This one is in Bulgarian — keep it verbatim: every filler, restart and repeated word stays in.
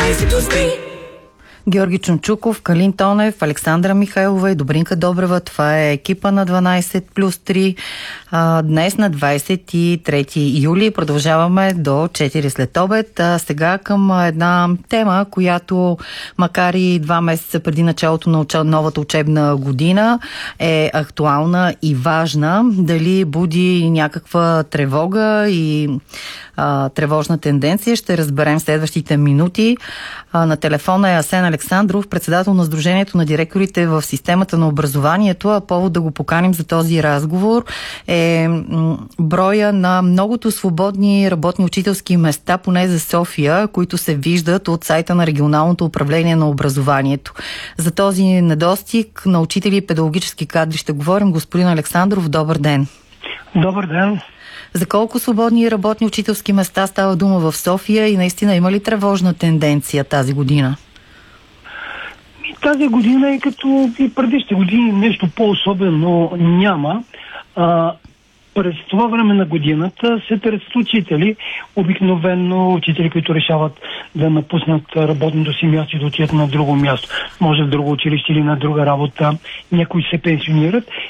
двайсет плюс три. Георги Чунчуков, Калин Тонев, Александра Михайлова и Добринка Добрева. Това е екипа на дванайсет плюс три. А, днес на двайсет и трети юли продължаваме до четири след обед. А, сега към една тема, която макар и два месеца преди началото на уча... новата учебна година е актуална и важна. Дали буди някаква тревога и а, тревожна тенденция, ще разберем в следващите минути. А, на телефона е Асен Александров, председател на Сдружението на директорите в системата на образованието, а повод да го поканим за този разговор е м, броя на многото свободни работни учителски места, поне за София, които се виждат от сайта на Регионалното управление на образованието. За този недостиг на учители и педагогически кадри ще говорим. Господин Александров, добър ден. Добър ден. За колко свободни работни учителски места става дума в София и наистина има ли тревожна тенденция тази година? Тази година е като и предишните години, нещо по-особено няма. А, през това време на годината се търсят учители, обикновено учители, които решават да напуснат работното си място и да отидат на друго място. Може в друго училище или на друга работа. Някои се пенсионират